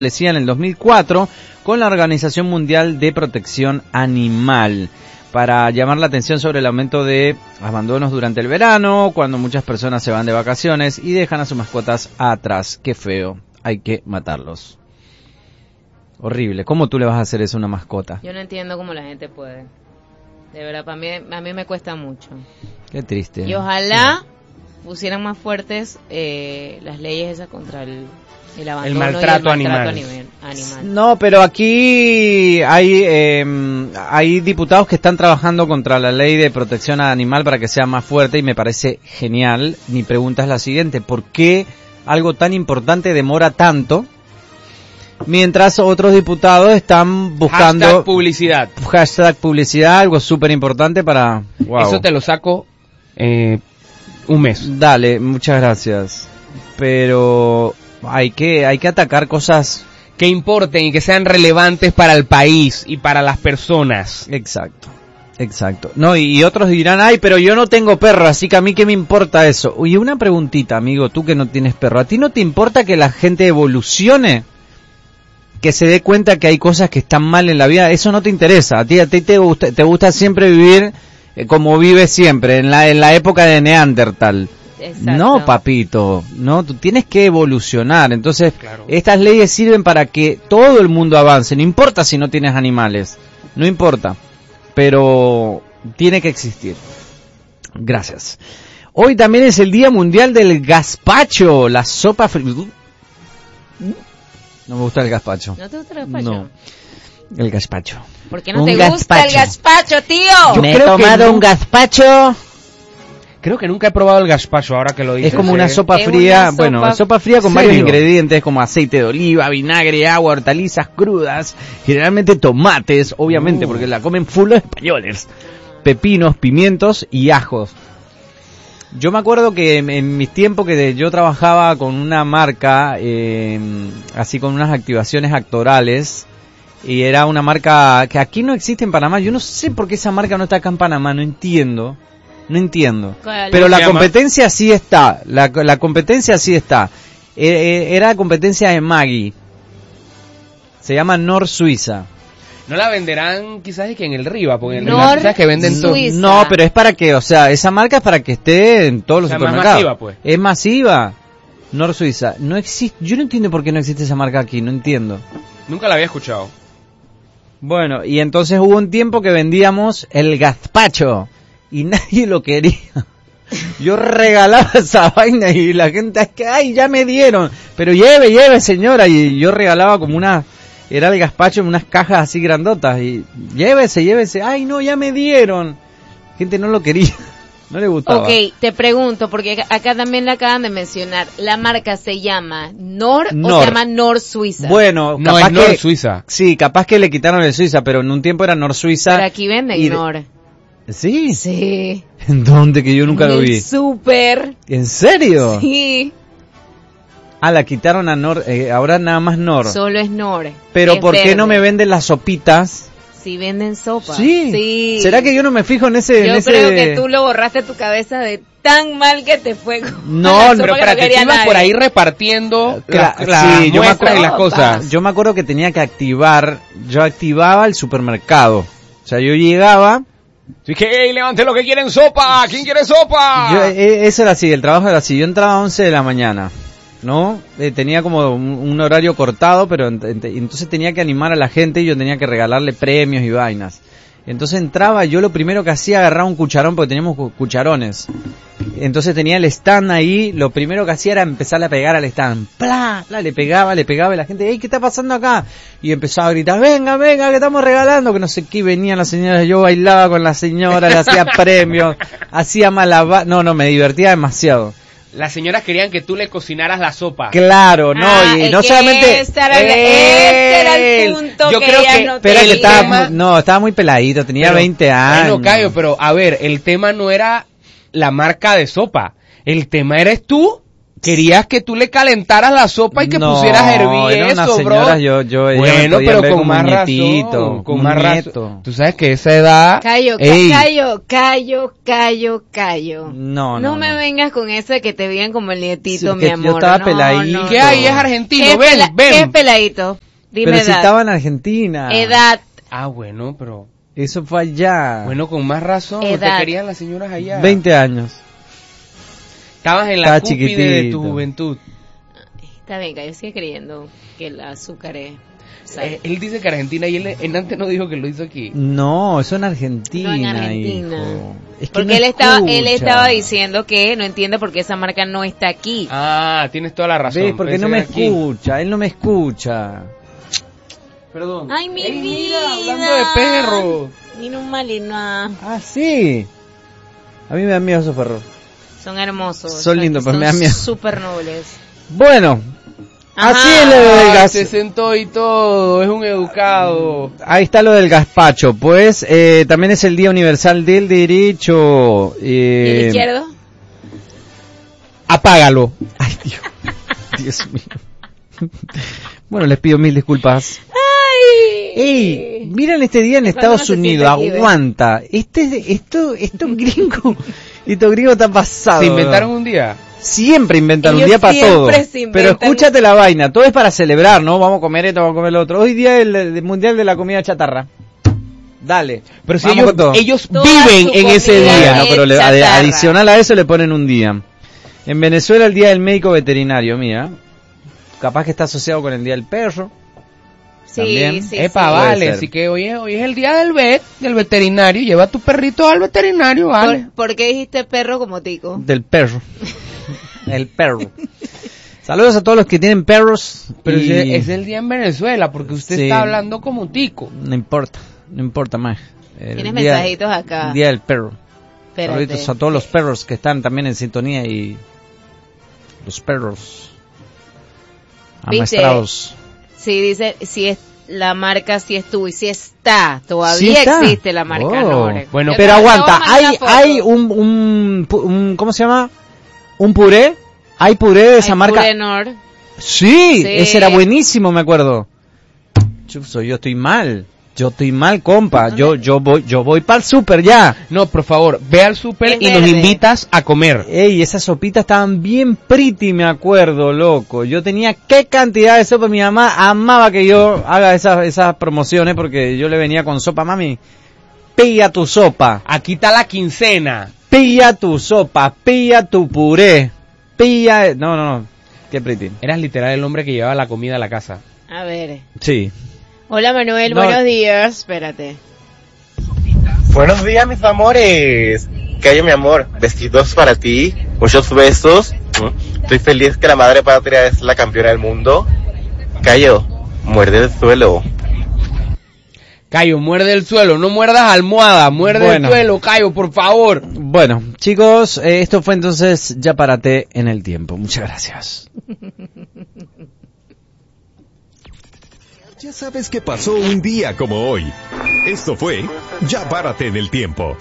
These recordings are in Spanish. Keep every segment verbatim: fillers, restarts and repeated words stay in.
establecida en el dos mil cuatro con la Organización Mundial de Protección Animal para llamar la atención sobre el aumento de abandonos durante el verano, cuando muchas personas se van de vacaciones y dejan a sus mascotas atrás. Qué feo, hay que matarlos. Horrible, ¿cómo tú le vas a hacer eso a una mascota? Yo no entiendo cómo la gente puede. De verdad, para mí, a mí me cuesta mucho. Qué triste. Y ojalá sí. pusieran más fuertes eh, las leyes esas contra el... El, el maltrato, y el maltrato animal. animal. No, pero aquí hay eh, hay diputados que están trabajando contra la ley de protección animal para que sea más fuerte y me parece genial. Mi pregunta es la siguiente: ¿por qué algo tan importante demora tanto? Mientras otros diputados están buscando... Hashtag publicidad. Hashtag publicidad, algo súper importante para... Wow. Eso te lo saco eh, un mes. Dale, muchas gracias. Pero... Hay que hay que atacar cosas que importen y que sean relevantes para el país y para las personas. Exacto, exacto. No, y, y otros dirán, ay, pero yo no tengo perro, así que a mí qué me importa eso. Oye, una preguntita, amigo, tú que no tienes perro, ¿a ti no te importa que la gente evolucione? Que se dé cuenta que hay cosas que están mal en la vida, eso no te interesa. A ti, a ti te gusta, te gusta siempre vivir eh, como vives siempre, en la, en la época de Neandertal. Exacto. No, papito, no, tú tienes que evolucionar. Entonces, claro, estas leyes sirven para que todo el mundo avance. No importa si no tienes animales, no importa, pero tiene que existir. Gracias. Hoy también es el Día Mundial del Gazpacho, la sopa fría. No me gusta el gazpacho. ¿No te gusta el gazpacho? No. El gazpacho. ¿Por qué no un te gazpacho. gusta el gazpacho, tío? Yo me he tomado no... un gazpacho. Creo que nunca he probado el gazpacho, ahora que lo dices. Es como una ¿eh? sopa es fría, una sopa... bueno, sopa fría con ¿Serio? varios ingredientes como aceite de oliva, vinagre, agua, hortalizas crudas, generalmente tomates, obviamente, uh. porque la comen full los españoles, pepinos, pimientos y ajos. Yo me acuerdo que en, en mis tiempos que yo trabajaba con una marca, eh, así con unas activaciones actorales, y era una marca que aquí no existe en Panamá. Yo no sé por qué esa marca no está acá en Panamá, no entiendo. No entiendo. Pero la competencia sí está. La, la competencia sí está. Eh, era competencia de Maggi. Se llama Nor Suiza. ¿No la venderán quizás que en el Riva? Porque en el Nor Riva que venden todo. No, pero es para que, o sea, esa marca es para que esté en todos los o sea, supermercados. Es masiva, pues. Es masiva. Nor Suiza. No existe. Yo no entiendo por qué no existe esa marca aquí. No entiendo. Nunca la había escuchado. Bueno, y entonces hubo un tiempo que vendíamos el gazpacho. Y nadie lo quería. Yo regalaba esa vaina y la gente es que, ay, ya me dieron. Pero lleve, lleve, señora. Y yo regalaba como una, era el gazpacho en unas cajas así grandotas. Y llévese, llévese. Ay, no, ya me dieron. Gente no lo quería. No le gustaba. Ok, te pregunto, porque acá también le acaban de mencionar. ¿La marca se llama Nor, Nor. o se llama Nor Suiza? Bueno, no, capaz es Nor que, Suiza. Sí, capaz que le quitaron el Suiza, pero en un tiempo era Nor Suiza. Pero aquí venden y Nor. ¿Sí? Sí. ¿En dónde? Que yo nunca en lo vi. El súper. ¿En serio? Sí. Ah, la quitaron a Nor, eh, ahora nada más Nor. Solo es Nor. Pero es ¿por verde. qué no me venden las sopitas? Si venden sopa. Sí. sí. ¿Será que yo no me fijo en ese? Yo en creo ese... que tú lo borraste de tu cabeza de tan mal que te fue. No, pero para que tú ibas por ahí repartiendo la, la, la sí, yo me acuerdo, y las cosas. Yo me acuerdo que tenía que activar, yo activaba el supermercado. O sea, yo llegaba... Dije, hey, levante lo que quieren sopa, ¿quién quiere sopa? Yo, eh, eso era así, el trabajo era así, yo entraba a once de la mañana, ¿no? Eh, tenía como un, un horario cortado, pero ent- ent- entonces tenía que animar a la gente y yo tenía que regalarle premios y vainas. Entonces entraba, yo lo primero que hacía agarraba un cucharón, porque teníamos cu- cucharones. Entonces tenía el stand ahí, lo primero que hacía era empezar a pegar al stand. ¡Pla! ¡Pla! Le pegaba, le pegaba y la gente, ¡ey, qué está pasando acá! Y empezaba a gritar, venga, venga, que estamos regalando, que no sé qué, venían las señoras, yo bailaba con la señora, le hacía premios, hacía malabar, no, no, me divertía demasiado. Las señoras querían que tú le cocinaras la sopa. Claro, no, ah, y no solamente... Este era, el, este era el punto yo que creo ella que, no Pero tenía. que estaba, no, estaba muy peladito, tenía pero, veinte años. Bueno, Cayo, pero a ver, el tema no era la marca de sopa. El tema eres tú Querías que tú le calentaras la sopa y que no, pusieras a hervir era una eso, señora, bro. Yo, yo, ella bueno, me pero ver con como más un nietito, razón, con un más nieto. razón. Tú sabes que esa edad... Callo, ca- Ey, callo, callo, callo, callo. No, no, No me no. vengas con eso de que te vean como el nietito, Sí, mi que yo amor. estaba no, peladito. no, ¿Qué no. hay? Es argentino, ¿Qué ven, pela- ven. ¿Qué peladito? Dime Pero si edad. estaba en Argentina. Edad. Ah, bueno, pero... Eso fue allá. Bueno, con más razón, Edad. te querían las señoras allá. veinte años. Estabas en la Estaba cúspide de tu chiquitito. juventud. Está bien, que yo sigo creyendo que el azúcar es... Eh, él dice que Argentina y él, él antes no dijo que lo hizo aquí. No, eso en Argentina. No, en Argentina. hijo. Es que Porque no él estaba, él escucha. estaba diciendo que no entiende por qué esa marca no está aquí. Ah, tienes toda la razón. ¿Ves? Porque Pensé no me que era aquí. escucha, él no me escucha. Perdón. Ay, mi Ey, vida. mira, hablando de perros. Mira un malino. Ah, sí. A mí me dan miedo esos perros. Son hermosos. Son lindos, pero son me dan miedo. súper nobles. Bueno, Ajá. así es lo del Ay, gas. se sentó y todo, es un educado. Ahí está lo del gazpacho. Pues eh, también es el Día Universal del Derecho. ¿Y Eh, el izquierdo? Apágalo. Ay, Dios, Dios mío. Bueno, les pido mil disculpas. ¡Ay! Ey, miren este día en Es cuando Estados uno se Unidos, siente aquí, ¿ves? aguanta. Este, esto, esto gringo, estos gringos están pasados. ¿Se inventaron un día? Siempre inventan un Ellos día para siempre todo. se inventan. Pero escúchate la vaina, todo es para celebrar, ¿no? Vamos a comer esto, vamos a comer lo otro. Hoy día es el, el mundial de la comida chatarra. Dale. Pero si vamos con todo. ellos, ellos Toda viven su en ese comida día. No, pero le- chatarra. ade- adicional a eso le ponen un día. En Venezuela el día del médico veterinario, mira. Capaz que está asociado con el día del perro. Sí, También. sí, Epa, sí. vale, Puede ser. así que hoy es, hoy es el día del vet, del veterinario, lleva a tu perrito al veterinario, vale. ¿Por, por qué dijiste perro como tico? Del perro. El perro. Saludos a todos los que tienen perros. Pero y- ese- es el día en Venezuela, porque usted Sí. está hablando como tico. No importa, no importa más. El Tienes día- mensajitos acá. el Día del perro. Espérate. Saluditos a todos los perros que están también en sintonía y los perros ¿Viste? amaestrados. Sí, dice, si es la marca, si estuvo y si está, todavía Sí está. existe la marca Oh. Nore. Bueno, Yo Pero te voy a aguanta, mandar hay una foto. hay un, un, pu- un- ¿cómo se llama? Un puré. Hay puré de esa Hay marca. puré Nor. Sí, Sí. ese era buenísimo, me acuerdo. Chuzo, yo estoy mal. Yo estoy mal, compa. Yo yo voy yo voy para el súper ya. no, por favor, ve al súper Es y nos verde. invitas a comer. Ey, esas sopitas estaban bien pretty, me acuerdo, loco. Yo tenía qué cantidad de sopa. Mi mamá amaba que yo haga esas, esas promociones porque yo le venía con sopa, mami. Pilla tu sopa, Aquí está la quincena. pilla tu sopa, pilla tu puré, pilla... No, no, no, qué pretty. Eras literal el hombre que llevaba la comida a la casa. A ver. Sí. Hola Manuel, No. buenos días. Espérate. Buenos días, mis amores. Cayo, mi amor. Besitos para ti. Muchos besos. Estoy feliz que la madre patria es la campeona del mundo. Cayo, muerde el suelo. Cayo, muerde el suelo, no muerdas almohada, muerde Bueno. el suelo, Cayo, por favor. Bueno, chicos, eh, esto fue entonces Ya Párate en el Tiempo. Muchas gracias. Ya sabes que pasó un día como hoy. Esto fue Ya Párate en el Tiempo.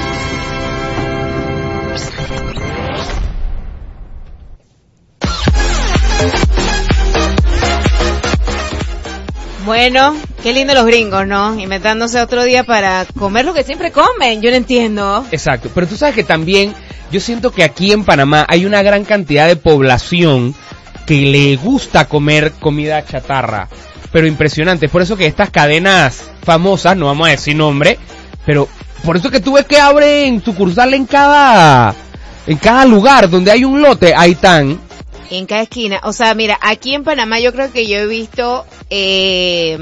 Bueno, qué lindo los gringos, ¿no? Inventándose otro día para comer lo que siempre comen. Yo no entiendo. Exacto, pero tú sabes que también yo siento que aquí en Panamá hay una gran cantidad de población que le gusta comer comida chatarra, pero impresionante. Por eso que estas cadenas famosas, no vamos a decir nombre, pero por eso que tú ves que abren sucursal en cada en cada lugar donde hay un lote, ahí están. En cada esquina. O sea, mira, aquí en Panamá yo creo que yo he visto eh,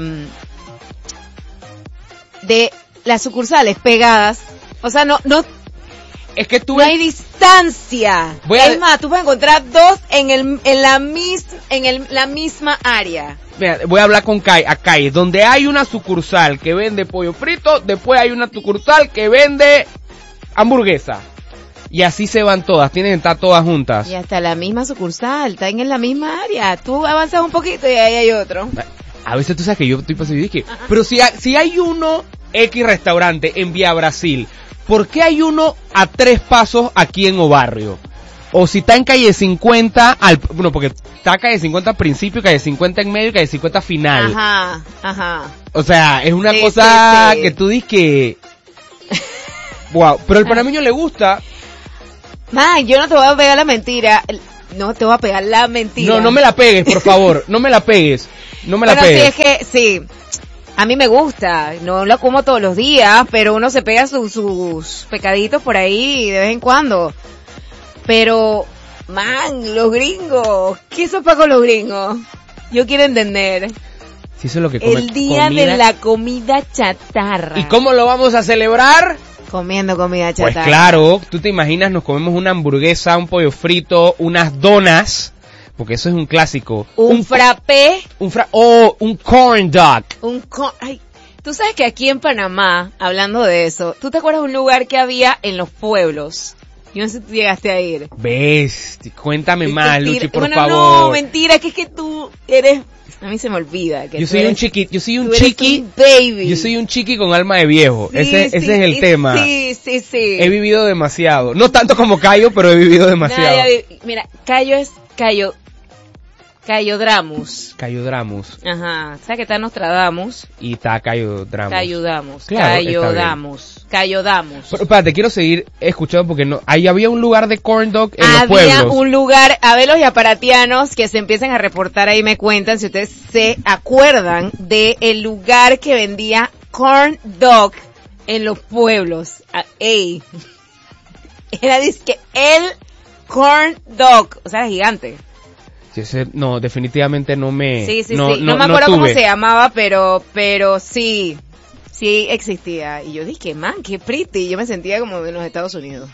de las sucursales pegadas. O sea, no no, Es que tú no ves, hay distancia. Voy a- Es más, tú puedes encontrar dos en el en la mis, en el, la misma área. mira, voy a hablar con Kai, a Kai, donde hay una sucursal que vende pollo frito, después hay una sucursal que vende hamburguesa. Y así se van todas, tienen que estar todas juntas. Y hasta la misma sucursal, están en la misma área. Tú avanzas un poquito y ahí hay otro. A veces tú sabes que yo estoy pasando y dije, pero si hay, si hay uno X restaurante en Vía Brasil, ¿por qué hay uno a tres pasos aquí en Obarrio? O si está en calle cincuenta, al, bueno, porque está calle cincuenta al principio, calle cincuenta en medio y calle cincuenta final. Ajá, ajá. O sea, es una Sí, cosa sí, sí. que tú dices que... Wow, pero al panameño le gusta. Man, yo no te voy a pegar la mentira. No te voy a pegar la mentira. No, no me la pegues, por favor. No me la pegues. No me la Bueno, pegues. sí, es que, sí. A mí me gusta. No lo como todos los días, pero uno se pega sus, sus pecaditos por ahí de vez en cuando. Pero, man, los gringos. ¿Qué sopa con los gringos? Yo quiero entender. Si eso es lo que come, El día comida. de la comida chatarra. ¿Y cómo lo vamos a celebrar? Comiendo comida chatarra. Pues claro, tú te imaginas, nos comemos una hamburguesa, un pollo frito, unas donas, porque eso es un clásico. Un, un frappé. Un fra oh, un corn dog. Un co- Ay, tú sabes que aquí en Panamá, hablando de eso, ¿tú te acuerdas de un lugar que había en los pueblos? Yo no sé si tú llegaste a ir. Ves, cuéntame más, Mentira. Luchi, por bueno, favor. no, mentira, que es que tú eres... A mí se me olvida. Que Yo tú soy eres- un chiqui, yo soy un tú eres chiqui, un baby. yo soy un chiqui con alma de viejo. Sí, ese, sí, ese es el sí, tema. Sí, sí, sí. He vivido demasiado. No tanto como Cayo, pero he vivido demasiado. Nada, ya vi- Mira, Cayo es Cayo... Cayo Dramus. Cayo Dramus. Ajá. ¿Sabes que está Nostradamus? Y está Cayo Dramus. Cayo Damus. Claro, Cayo está bien. Damus. Cayo Damus. Pero espérate, quiero seguir escuchando porque no, ahí había un lugar de corn dog en los Había pueblos. un lugar, a ver los yaparatianos que se empiezan a reportar ahí, me cuentan si ustedes se acuerdan de el lugar que vendía corn dog en los pueblos. Ah, ey. Era disque el corn dog, o sea, era gigante. Sí, ese- no, definitivamente no me... Sí, sí, no, sí. No, me no acuerdo cómo tuve. se llamaba, pero, pero sí, sí existía. Y yo dije, man, qué pretty. Yo me sentía como en los Estados Unidos.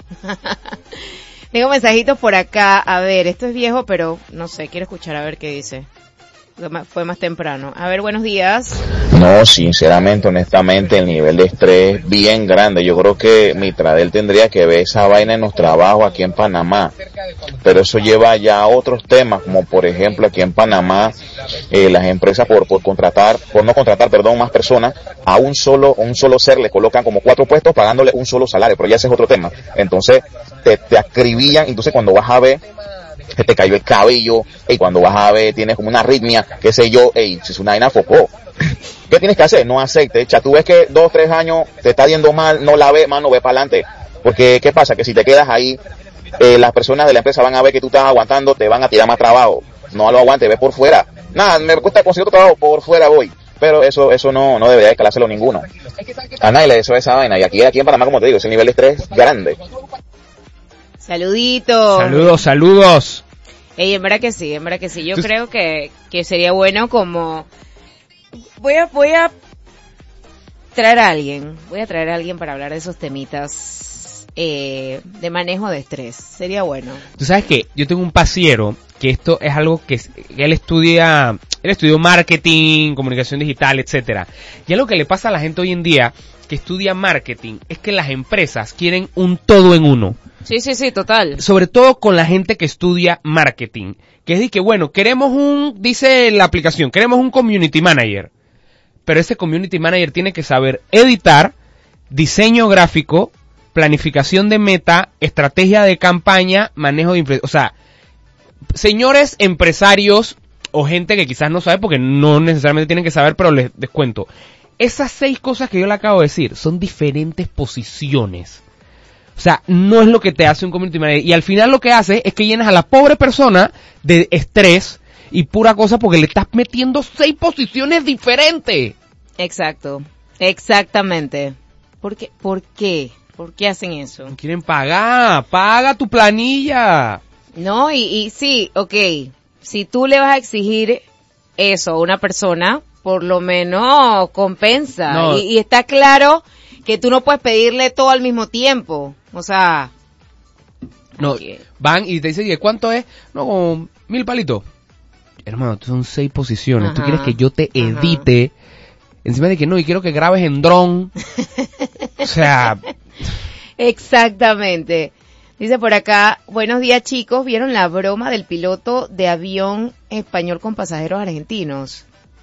Tengo mensajitos por acá. A ver, esto es viejo, pero no sé, quiero escuchar a ver qué dice. Fue más temprano. A ver, buenos días. No, sinceramente, honestamente, el nivel de estrés es bien grande. Yo creo que Mitradel tendría que ver esa vaina en los trabajos aquí en Panamá. Pero eso lleva ya a otros temas, como por ejemplo aquí en Panamá, eh, las empresas por, por contratar, por no contratar, perdón, más personas, a un solo, a un solo ser le colocan como cuatro puestos pagándole un solo salario, pero ya ese es otro tema. Entonces, te, te acribillan, entonces cuando vas a ver, que te cayó el cabello, y cuando vas a ver tienes como una arritmia, qué sé yo, ey, si es una vaina focó. ¿Qué tienes que hacer? No aceite, echa, tú ves que dos, tres años te está yendo mal, no la ves, mano, ve para adelante. Porque, ¿qué pasa? Que si te quedas ahí, eh, las personas de la empresa van a ver que tú estás aguantando, te van a tirar más trabajo. No lo aguante, ve por fuera. Nada, me cuesta conseguir otro trabajo, por fuera voy. Pero eso eso no no debería escalárselo ninguno. A nadie le deseo esa vaina. Y aquí, aquí en Panamá, como te digo, ese nivel de estrés grande. Saluditos. Saludos, saludos. Ey, en verdad que sí, en verdad que sí. Yo Tú- creo que, que sería bueno como... Voy a, voy a traer a alguien, voy a traer a alguien para hablar de esos temitas eh, de manejo de estrés. Sería bueno. Tú sabes que yo tengo un pasiero que esto es algo que, es- que él estudia, él estudió marketing, comunicación digital, etcétera. Y algo que le pasa a la gente hoy en día que estudia marketing es que las empresas quieren un todo en uno. Sí, sí, sí, total. Sobre todo con la gente que estudia marketing, que es de que, bueno, queremos un, dice la aplicación, queremos un community manager, pero ese community manager tiene que saber editar, diseño gráfico, planificación de meta, estrategia de campaña, manejo de impre- o sea, señores empresarios o gente que quizás no sabe porque no necesariamente tienen que saber, pero les descuento. Esas seis cosas que yo le acabo de decir son diferentes posiciones. O sea, no es lo que te hace un community manager. Y al final lo que hace es que llenas a la pobre persona de estrés y pura cosa porque le estás metiendo seis posiciones diferentes. Exacto, exactamente. ¿Por qué? ¿Por qué? ¿Por qué hacen eso? No quieren pagar, paga tu planilla. No, y, y sí, ok, si tú le vas a exigir eso a una persona, por lo menos compensa. No. Y, y está claro que tú no puedes pedirle todo al mismo tiempo. O sea, No, ok. van y te dicen, ¿y cuánto es? No, como mil palitos. Hermano, son seis posiciones. Tú Ajá, quieres que yo te ajá. edite. Encima de que no, y quiero que grabes en dron. O sea, Exactamente. Dice por acá, buenos días chicos, ¿vieron la broma del piloto de avión español con pasajeros argentinos?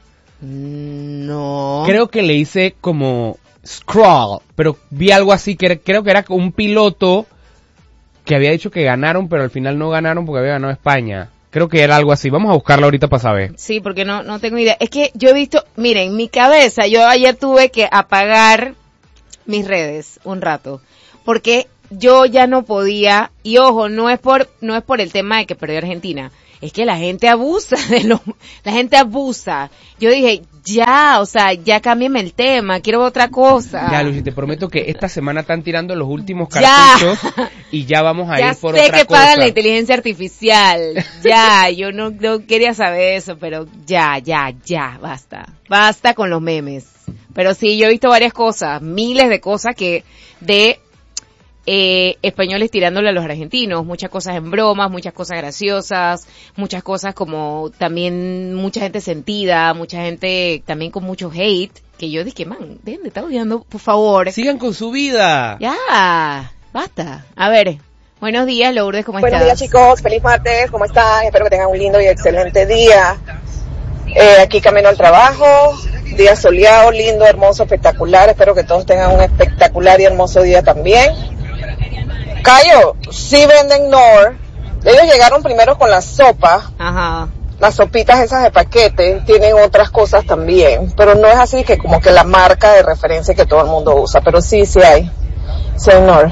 No. creo que le hice como scroll, pero vi algo así que era- creo que era un piloto que había dicho que ganaron, pero al final no ganaron porque había ganado España. Creo que era algo así. Vamos a buscarlo ahorita para saber. Sí, porque no, no tengo idea. Es que yo he visto, miren, mi cabeza, yo ayer tuve que apagar mis redes un rato, porque yo ya no podía, y ojo, no es por, no es por el tema de que perdió Argentina, es que la gente abusa de lo, la gente abusa. Yo dije, ya, o sea, ya cámbiame el tema, quiero otra cosa. Ya, Lucy, te prometo que esta semana están tirando los últimos Ya. cartuchos y ya vamos a ya ir por sé otra que cosa. pagan la inteligencia artificial, ya, yo no, no quería saber eso, pero ya, ya, ya, basta, basta con los memes. Pero sí, yo he visto varias cosas, miles de cosas que, de eh, españoles tirándole a los argentinos, muchas cosas en bromas, muchas cosas graciosas, muchas cosas como también mucha gente sentida, mucha gente también con mucho hate, que yo dije, man, dejen de estar odiando, por favor. Sigan con su vida. Ya, basta. A ver, buenos días, Lourdes, ¿cómo Buenos estás? días, chicos, feliz martes, ¿cómo están? Espero que tengan un lindo y excelente día. Eh, aquí camino al trabajo, día soleado, lindo, hermoso, espectacular. Espero que todos tengan un espectacular y hermoso día también. Cayo, sí venden Knorr. Ellos llegaron primero con la sopa. Ajá. Las sopitas esas de paquete, tienen otras cosas también, pero no es así que como que la marca de referencia que todo el mundo usa, pero sí, sí hay. Sí hay Knorr.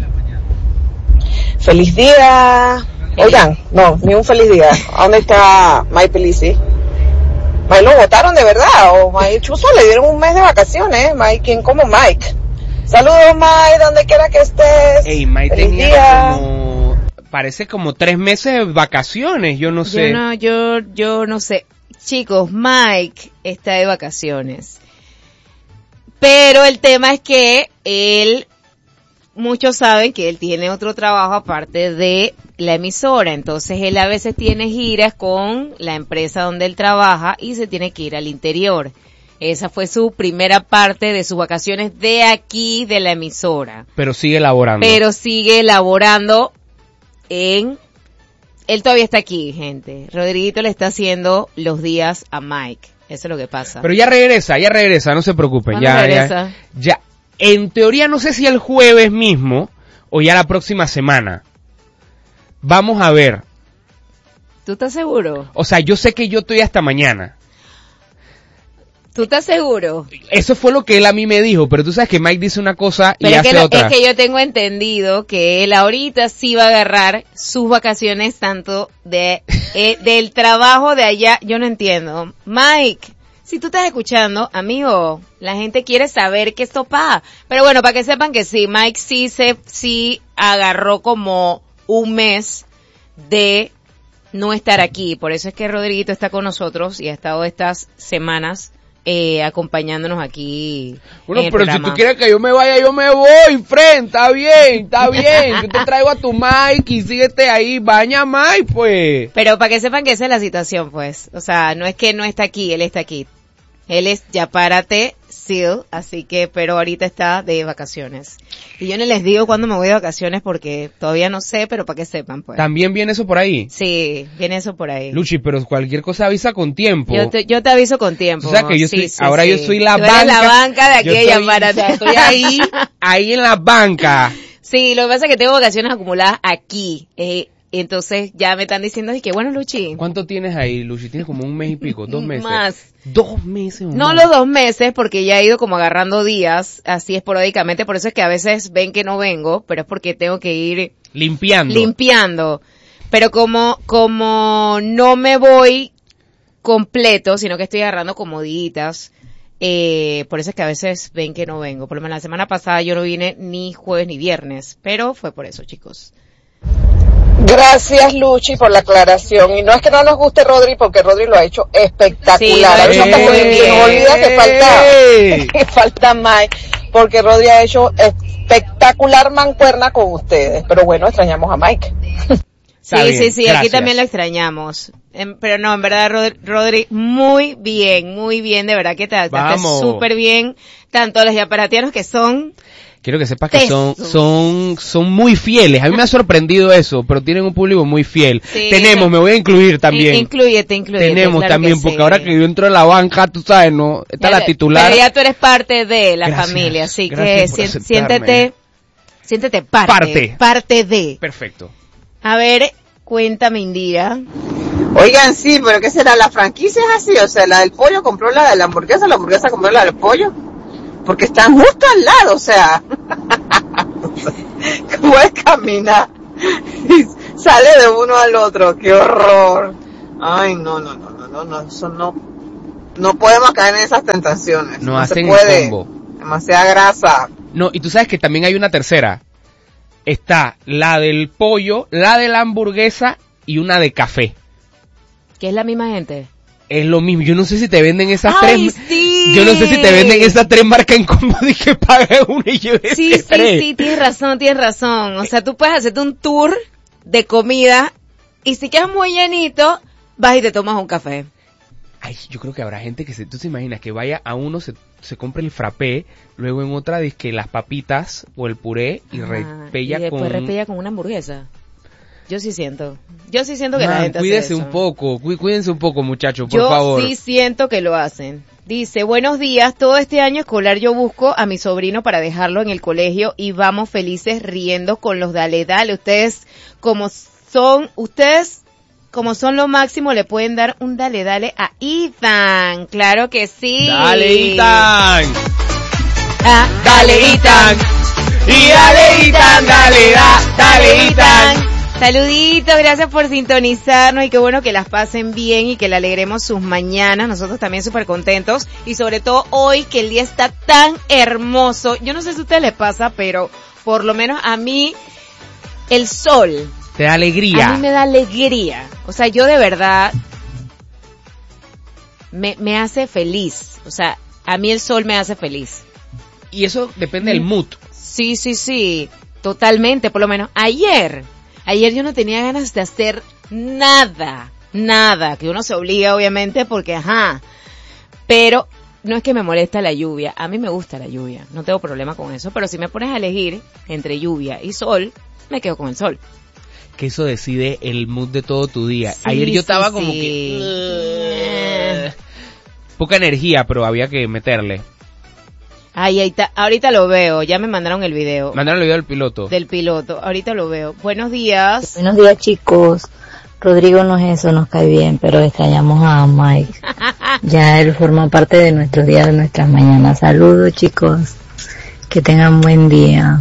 Feliz día. Oigan, no, ni un feliz día. ¿A dónde está Mike Pelisi? Mike lo votaron de verdad, o Mike Chuzo le dieron un mes de vacaciones, Mike, ¿quién como Mike? Saludos, Mike, donde quiera que estés. Ey, Mike Feliz tenía día. como, parece como tres meses de vacaciones, yo no sé. Yo no, yo, yo no sé. Chicos, Mike está de vacaciones. Pero el tema es que él, muchos saben que él tiene otro trabajo aparte de la emisora. Entonces él a veces tiene giras con la empresa donde él trabaja y se tiene que ir al interior. Esa fue su primera parte de sus vacaciones de aquí, de la emisora. Pero sigue elaborando. Pero sigue elaborando en... Él todavía está aquí, gente. Rodriguito le está haciendo los días a Mike. Eso es lo que pasa. Pero ya regresa, ya regresa, no se preocupen. ¿Cuándo Ya, regresa? ya, ya. En teoría no sé si el jueves mismo o ya la próxima semana. Vamos a ver. ¿Tú estás seguro? O sea, yo sé que yo estoy hasta mañana. ¿Tú estás seguro? Eso fue lo que él a mí me dijo, pero tú sabes que Mike dice una cosa y Pero es hace que, lo- otra. es que yo tengo entendido que él ahorita sí va a agarrar sus vacaciones tanto de eh, del trabajo de allá. Yo no entiendo. Mike, si tú estás escuchando, amigo, la gente quiere saber qué esto pa. Pero bueno, para que sepan que sí, Mike sí se sí agarró como un mes de no estar aquí. Por eso es que Rodriguito está con nosotros y ha estado estas semanas eh, acompañándonos aquí. Bueno, en el pero si programa. tú quieres que yo me vaya, yo me voy, friend, está bien, está bien. Yo te traigo a tu Mike y síguete ahí, baña a Mike, pues. Pero para que sepan que esa es la situación, pues. O sea, no es que no está aquí, él está aquí. Él es ya párate, Seal, así que, pero ahorita está de vacaciones. Y yo no les digo cuándo me voy de vacaciones porque todavía no sé, pero para que sepan, pues. También viene eso por ahí. Sí, viene eso por ahí. Luchi, pero cualquier cosa avisa con tiempo. Yo te, yo te aviso con tiempo. O sea que yo Sí, soy, sí, ahora sí. yo soy la Tú eres banca. la banca de Yo aquella, estoy, párate. o sea, estoy ahí, ahí en la banca. Sí, lo que pasa es que tengo vacaciones acumuladas aquí. Eh, entonces ya me están diciendo, y que bueno, Luchi. ¿Cuánto tienes ahí, Luchi? Tienes como un mes y pico, dos meses. Más. Dos meses. o No más. los dos meses, porque ya he ido como agarrando días, así esporádicamente, por eso es que a veces ven que no vengo, pero es porque tengo que ir Limpiando. limpiando. Pero como, como no me voy completo, sino que estoy agarrando como días, eh, por eso es que a veces ven que no vengo. Por lo menos la semana pasada yo no vine ni jueves ni viernes, pero fue por eso, chicos. Gracias, Luchi, por la aclaración. Y no es que no nos guste Rodri, porque Rodri lo ha hecho espectacular. Sí, lo ha A veces hecho hasta muy se bien. nos olvida que falta, ¡Ey! que falta Mike, porque Rodri ha hecho espectacular mancuerna con ustedes. Pero bueno, extrañamos a Mike. Está Sí, bien, sí, sí, aquí gracias. también lo extrañamos. Em, pero no, en verdad, Rod- Rodri, muy bien, muy bien, de verdad que te adaptaste Vamos. súper bien, tanto los yaparatianos que son, Quiero que sepas que son, Tesos. son, son muy fieles. A mí me ha sorprendido eso, pero tienen un público muy fiel. Sí, Tenemos, no. me voy a incluir también. In- inclúyete, inclúyete. Tenemos claro también, que porque sí. ahora que yo entro en la banca, tú sabes, ¿no? Está Ya la te- titular. Pero ya tú eres parte de la Gracias, familia, así que gracias por si- aceptarme. siéntete Siéntete parte. Parte. Parte de. Perfecto. A ver, cuéntame, Indira. Oigan, sí, pero ¿qué será? ¿La franquicia es así? O sea, la del pollo compró la de la hamburguesa, la hamburguesa compró la del pollo. Porque están justo al lado, o sea. ¿Cómo es caminar? Y sale de uno al otro, qué horror. Ay, no, no, no, no, no, no, eso no. No podemos caer en esas tentaciones. No, No hacen se puede. el combo. Demasiada grasa. No, y tú sabes que también hay una tercera. Está la del pollo, la de la hamburguesa y una de café. ¿Que es la misma gente? Es lo mismo. Yo no sé si te venden esas ¡Ay, tres. sí! Yo no sé si te venden esas tres marcas en combo de que pagas una y lleves Sí, sí, tres. sí, tienes razón, tienes razón. O sea, tú puedes hacerte un tour de comida y si quedas muy llenito, vas y te tomas un café. Ay, yo creo que habrá gente que se, tú te imaginas que vaya a uno, se, se compre el frappé, luego en otra que las papitas o el puré y Ah, repella y después con... repella con una hamburguesa. Yo sí siento. Yo sí siento que Man, la gente cuídese hace eso. un poco, cuí- cuídense un poco, muchachos, por Yo favor. sí siento que lo hacen. Dice, buenos días, todo este año escolar yo busco a mi sobrino para dejarlo en el colegio y vamos felices riendo con los dale dale. Ustedes como son, ustedes como son lo máximo le pueden dar un dale dale a Ethan. Claro que sí. Dale, Ethan. Ah, dale Ethan. Y dale, Ethan, dale, da, dale, Ethan. Saluditos, gracias por sintonizarnos y qué bueno que las pasen bien y que le alegremos sus mañanas. Nosotros también súper contentos y sobre todo hoy que el día está tan hermoso. Yo no sé si a ustedes les pasa, pero por lo menos a mí el sol Te da alegría. a mí me da alegría. O sea, yo de verdad me, me hace feliz. O sea, a mí el sol me hace feliz. Y eso depende del mood. Sí, sí, sí, totalmente. Por lo menos ayer, ayer yo no tenía ganas de hacer nada, nada, que uno se obliga obviamente porque, ajá, pero no es que me molesta la lluvia, a mí me gusta la lluvia, no tengo problema con eso, pero si me pones a elegir entre lluvia y sol, me quedo con el sol. Que eso decide el mood de todo tu día. Sí, Ayer yo estaba sí, como sí. que... poca energía, pero había que meterle. Ay, ahí está, ahorita lo veo, ya me mandaron el video. Mandaron el video del piloto. Del piloto, ahorita lo veo. Buenos días. Buenos días, chicos. Rodrigo no es eso, nos cae bien, pero extrañamos a Mike. Ya él forma parte de nuestros días, de nuestras mañanas. Saludos, chicos. Que tengan buen día.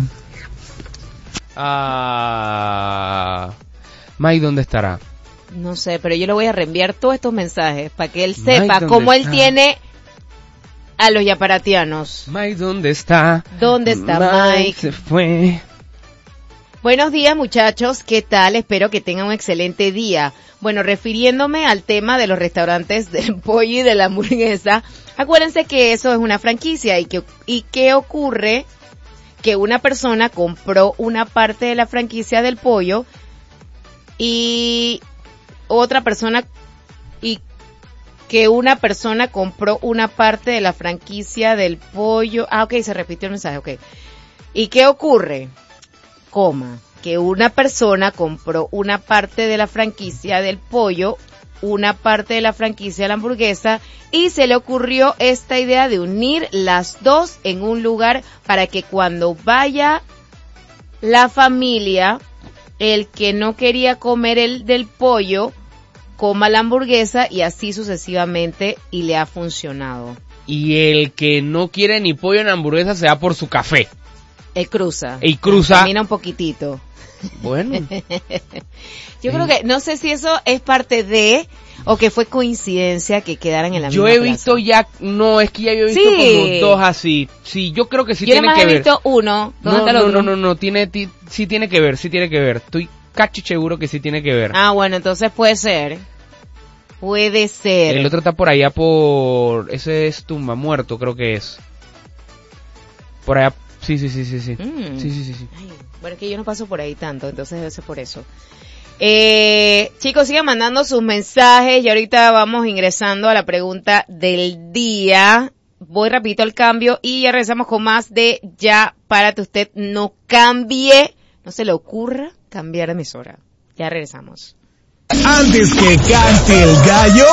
Ah... Mike, ¿dónde estará? No sé, pero yo le voy a reenviar todos estos mensajes para que él Mike, sepa ¿dónde cómo él está? tiene a los yaparatianos. Mike, ¿dónde está? ¿Dónde está Mike? se fue. Buenos días, muchachos, ¿qué tal? Espero que tengan un excelente día. Bueno, refiriéndome al tema de los restaurantes del pollo y de la hamburguesa, acuérdense que eso es una franquicia y que y qué ocurre que una persona compró una parte de la franquicia del pollo y otra persona y que una persona compró una parte de la franquicia del pollo. Ah, ok, se repitió el mensaje, ok. ¿Y qué ocurre? Coma, que una persona compró una parte de la franquicia del pollo, una parte de la franquicia de la hamburguesa y se le ocurrió esta idea de unir las dos en un lugar para que cuando vaya la familia, el que no quería comer el del pollo, coma la hamburguesa y así sucesivamente y le ha funcionado. Y el que no quiere ni pollo en hamburguesa se da por su café. Él cruza. Él cruza. Camina un poquitito. Bueno. Yo creo que, no sé si eso es parte de, o que fue coincidencia que quedaran en la Yo misma he plaza. visto ya, no, es que ya yo he visto Sí. como dos así. Sí, yo creo que sí Yo tiene nomás que he ver. visto uno. ¿Dónde No, está el no, otro? no, no, no, tiene, ti- sí tiene que ver, sí tiene que ver. Estoy cacho seguro que sí tiene que ver. Ah, bueno, entonces puede ser. Puede ser. El otro está por allá por, ese es Tumba Muerto, creo que es. Por allá, sí, sí, sí, sí, sí. Mm. Sí, sí, sí, sí. Ay, bueno, es que yo no paso por ahí tanto, entonces debe ser por eso. Eh, chicos, sigan mandando sus mensajes y ahorita vamos ingresando a la pregunta del día. Voy rapidito al cambio y ya regresamos con más de Ya Párate Usted. No cambie, no se le ocurra cambiar de emisora. Ya regresamos. Antes que cante el gallo,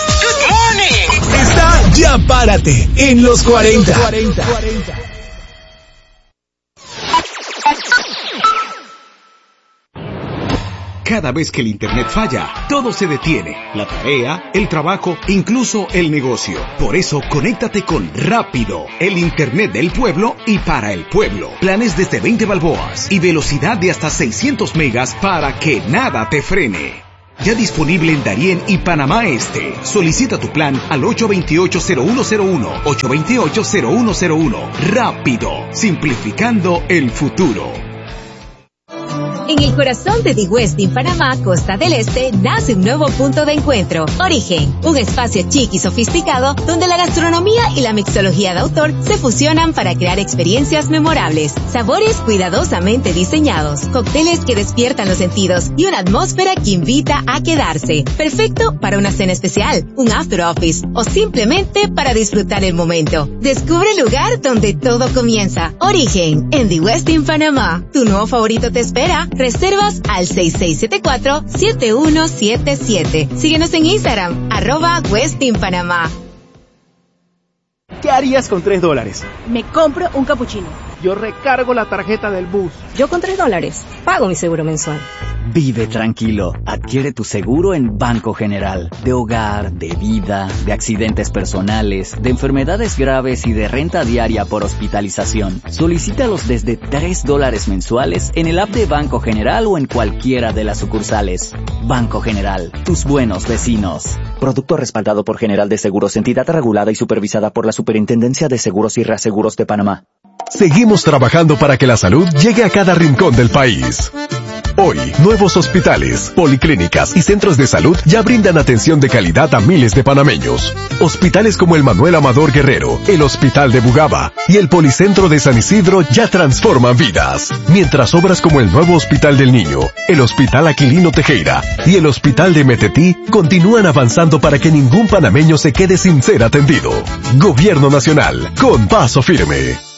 está Ya Párate en los cuarenta. Cada vez que el internet falla, todo se detiene. La tarea, el trabajo, incluso el negocio. Por eso, conéctate con Rápido, el internet del pueblo y para el pueblo. Planes desde veinte balboas y velocidad de hasta seiscientos megas para que nada te frene. Ya disponible en Darién y Panamá Este. Solicita tu plan al ocho dos ocho, cero uno cero uno, ocho dos ocho, cero uno cero uno. Rápido, simplificando el futuro. En el corazón de The Westin Panamá, Costa del Este, nace un nuevo punto de encuentro. Origen, un espacio chic y sofisticado donde la gastronomía y la mixología de autor se fusionan para crear experiencias memorables. Sabores cuidadosamente diseñados, cócteles que despiertan los sentidos y una atmósfera que invita a quedarse. Perfecto para una cena especial, un after office o simplemente para disfrutar el momento. Descubre el lugar donde todo comienza. Origen, en The Westin Panamá. Tu nuevo favorito te espera. Reservas al seis seis siete cuatro, siete uno siete siete. Síguenos en Instagram, arroba Westin Panamá. ¿Qué harías con tres dólares? Me compro un capuchino. Yo recargo la tarjeta del bus. Yo con tres dólares pago mi seguro mensual. Vive tranquilo. Adquiere tu seguro en Banco General. De hogar, de vida, de accidentes personales, de enfermedades graves y de renta diaria por hospitalización. Solicítalos desde tres dólares mensuales en el app de Banco General o en cualquiera de las sucursales. Banco General, tus buenos vecinos. Producto respaldado por General de Seguros, entidad regulada y supervisada por la Superintendencia de Seguros y Reaseguros de Panamá. Seguimos trabajando para que la salud llegue a cada rincón del país. Hoy, nuevos hospitales, policlínicas y centros de salud ya brindan atención de calidad a miles de panameños. Hospitales como el Manuel Amador Guerrero, el Hospital de Bugaba y el Policentro de San Isidro ya transforman vidas. Mientras obras como el nuevo Hospital del Niño, el Hospital Aquilino Tejera y el Hospital de Metetí continúan avanzando para que ningún panameño se quede sin ser atendido. Gobierno Nacional, con paso firme.